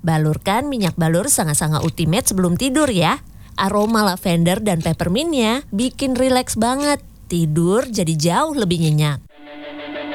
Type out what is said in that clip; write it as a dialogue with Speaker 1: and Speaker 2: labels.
Speaker 1: Balurkan minyak balur Sanga-Sanga Ultimate sebelum tidur ya. Aroma lavender dan peppermintnya bikin rileks banget. Tidur jadi jauh lebih nyenyak.